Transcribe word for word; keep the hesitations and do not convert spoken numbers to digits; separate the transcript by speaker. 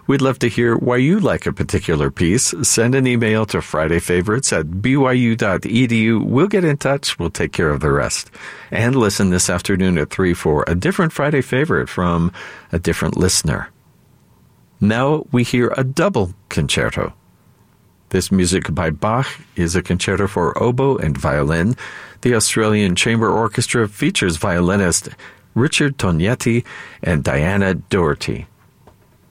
Speaker 1: We'd love to hear why you like a particular piece. Send an email to friday favorites at b y u dot e d u. We'll get in touch. We'll take care of the rest. And listen this afternoon at three for a different Friday favorite from a different listener. Now we hear a double concerto. This music by Bach is a concerto for oboe and violin. The Australian Chamber Orchestra features violinist Richard Tognetti and Diana Doherty.